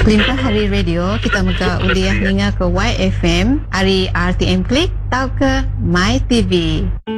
Limpa Hari Radio, kita muka uliah ninga ke YFM, hari RTM Klik, tau ke My TV.